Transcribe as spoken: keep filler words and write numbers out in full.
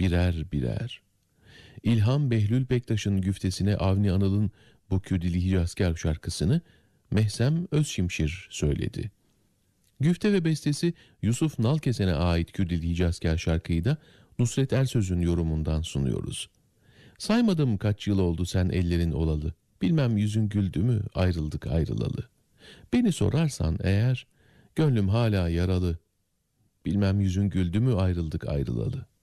birer birer. İlham Behlül Bektaş'ın güftesine Avni Anıl'ın bu Kürdili Hicazkar şarkısını Mehsem Özşimşir söyledi. Güfte ve bestesi Yusuf Nalkesen'e ait Kürdili Hicazkar şarkıyı da Nusret Ersöz'ün yorumundan sunuyoruz. Saymadım kaç yıl oldu sen ellerin olalı, bilmem yüzün güldü mü ayrıldık ayrılalı. Beni sorarsan eğer, gönlüm hala yaralı, bilmem yüzün güldü mü ayrıldık ayrılalı.